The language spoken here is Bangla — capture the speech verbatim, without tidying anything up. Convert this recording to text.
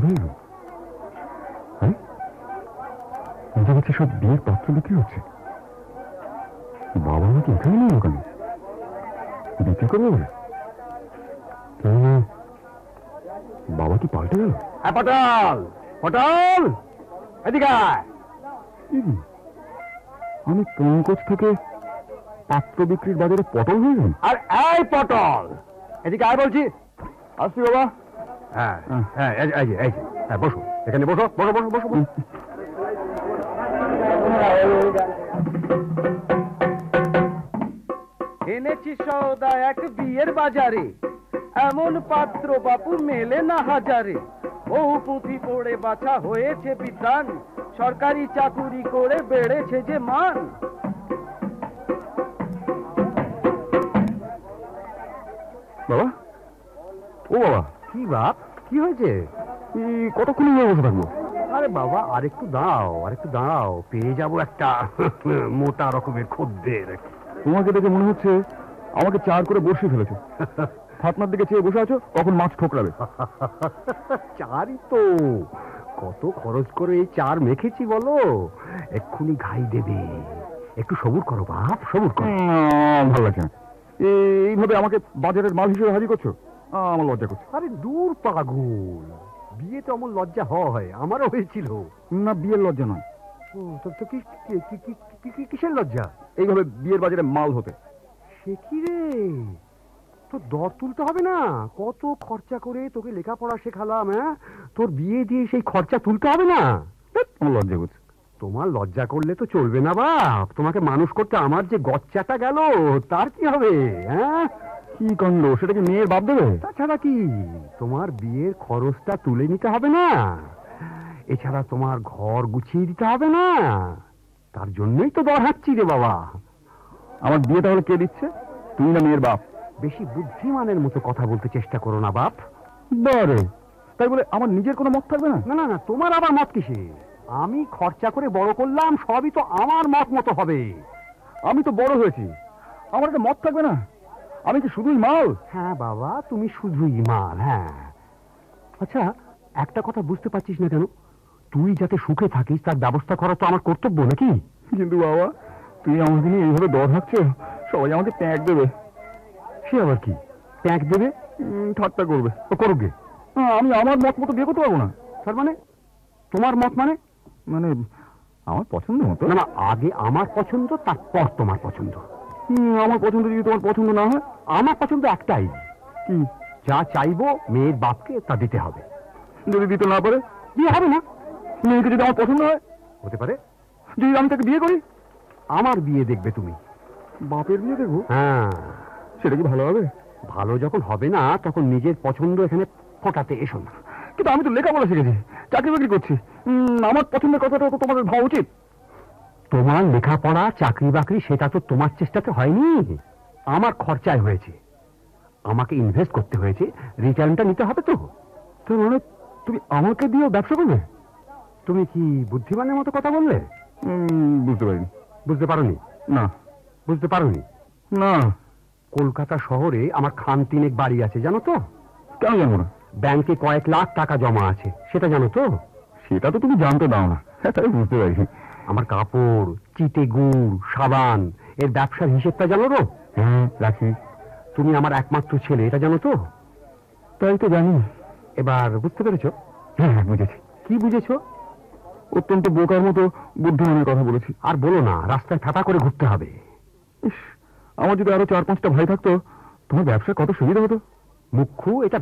কোথায় এলো? হ্যাঁ, এটা হচ্ছে সব বিয়ের পাত্র বিক্রি হচ্ছে। বাবা আমাকে এখানে নিয়ে কেন? বিক্রি করবে বলে? বাবা কি পাল্টে গেল? পটল, পটল, এদিকে আয়। আমি পঙ্কজ থেকে পাত্র বিক্রির বাজারে পটল হয়ে গেলাম। আর এই পটল, এদিকে আয় বলছি। আসছি বাবা। হ্যাঁ হ্যাঁ, এই যে এই যে, হ্যাঁ বসো, এখানে বসো, বসো বসো বসো বসো। এনেছি সৌদা এক বিয়ের বাজারে, এমন পাত্র বাপু মেলে না হাজারে। বহু পুঁথি পড়ে বাছা হয়েছে বিদ্বান, সরকারি চাকুরি করে বেড়েছে যে মান। বাবা, ও বাবা। কি বাপ, কি হয়েছে? কতক্ষণ বসে থাকবো? আরে বাবা, আরেকটু দাও, আরেকটু দাও, পেয়ে যাবো একটা মোটা রকমের খদ্দের। তোমাকে দেখে মনে হচ্ছে আমাকে চার করে বসিয়ে ফেলেছো। ফাতনার দিকে চেয়ে বসে আছো, কখন মাছ ঠোকরাবে। চারই তো, কত খরচ করে এই চার মেখেছি বলো, এক্ষুনি ঘাই দেবে। একটু সবুর করো বাপ, সবুর করো। ভালো লাগছে না এইভাবে আমাকে বাজারের মাল হিসেবে হাজির করছো, আমার লজ্জা করছে। আরে দূর পাগল, বিয়েতে অমন লজ্জা হয়, আমারও হয়েছিল। না, বিয়ের লজ্জা নয়। তো কি কি- কি- কি- কি- কিসের লজ্জা? এইভাবে বিয়ের বাজারে মাল হতে। সে কি রে, তো দর তুলতে হবে না? কত খরচা করে তোকে লেখাপড়া শেখালাম, হ্যাঁ, তোর বিয়ে দিয়ে সেই খরচা তুলতে হবে না? আমার লজ্জা করছে। তোমার লজ্জা করলে তো চলবে না বাপ, তোমাকে মানুষ করতে আমার যে গচ্চাটা গেল, তার কি হবে? হ্যাঁ, কি কাণ্ড, সেটা কি মেয়ের বাপ দেবে? তাছাড়া কি, তোমার বিয়ের খরচটা তুলে নিতে হবে না? এছাড়া তোমার ঘর গুছিয়ে দিতে হবে না? তার জন্যই তো দর হাঁটছি রে বাবা। আমার বিয়ে তাহলে কে দিচ্ছে, তুমি না মেয়ের বাপ? বেশি বুদ্ধিমানের মতো কথা বলতে চেষ্টা করো না বাপ। বারে, তাই বলে আমার নিজের কোনো মত থাকবে না? না না না, তোমার আবার মত কিসে? আমি খরচা করে বড় করলাম, সবই তো আমার মত মতো হবে। আমি তো বড় হয়েছি, আমার একটা মত থাকবে না? আমি কি শুধুই মাল? হ্যাঁ বাবা, তুমি শুধুই মাল। হ্যাঁ, আচ্ছা, একটা কথা বুঝতে পারছিস না কেন? তুই যাতে সুখে থাকিস তার ব্যবস্থা করা তো আমার কর্তব্য, নাকি? কিন্তু বাবা, তুই আমাকে নিয়ে এইভাবে দর হাঁকছো, সবাই আমাকে প্যাঁক দেবে। সে আবার কি, প্যাঁক দেবে? ঠাট্টা করবে। ও করবে। আমি আমার মত মতো বিয়ে করতে পারবো না। তার মানে তোমার মত মানে? মানে আমার পছন্দ মতো। না না, আগে আমার পছন্দ, তারপর তোমার পছন্দ। আমার পছন্দ যদি তোমার পছন্দ না হয়? আমার পছন্দ একটাই, কি? যা চাইবো মেয়ের বাপকে তা দিতে হবে। যদি দিতে না পারে? বিয়ে হবে না। মেয়েকে যদি আমার পছন্দ হয়? হতে পারে। যদি আমি তাকে বিয়ে করি? আমার বিয়ে দেখবে তুমি। বাপের বিয়ে দেখবো? হ্যাঁ। সেটা কি ভালো হবে? ভালো যখন হবে না, তখন নিজের পছন্দ এখানে ফোটাতে এসো না। কিন্তু আমি তো লেখাপড়া শিখেছি, চাকরি বাকরি করছি, আমার পছন্দের কথাটা তো তোমাদের ভাবা উচিত। তোমার লেখাপড়া, চাকরি বাকরি, সেটা তো তোমার চেষ্টাতে হয়নি, আমার খরচায় হয়েছে। আমাকে ইনভেস্ট করতে হয়েছে, রিটার্নটা নিতে হবে তো। তার মানে তুমি আমাকে দিয়েও ব্যবসা করবে? তুমি কি বুদ্ধিমানের মতো কথা বললে? বুঝতে পারিনি। বুঝতে পারোনি? না। বুঝতে পারোনি? না। কলকাতা শহরে আমার খান তিনেক বাড়ি আছে, জানো তো? কেন জানবো না? ব্যাংকে কয়েক লাখ টাকা জমা আছে, সেটা জানো তো? সেটা তো তুমি জানতে দাও না, তাই বুঝতে পারিনি। আমার কাপড়, চিটে গুড়, সাবান, এর ব্যবসার হিসেবটা জানো তো? হ্যাঁ, রাখি। তুমি আমার একমাত্র ছেলে, এটা জানো তো? তাই তো জানি। এবার বুঝতে পেরেছো? হ্যাঁ, বুঝেছি। কি বুঝেছো? অত্যন্ত বোকার মতো বুদ্ধিমানের কথা বলেছি। আর বলো না, রাস্তায় ঠাটা করে ঘুরতে হবে। ইস, আমার যদি আরো চার পাঁচটা ভাই থাকতো, তোমার ব্যবসা কত সুবিধা হতো। মুখ্য, এটা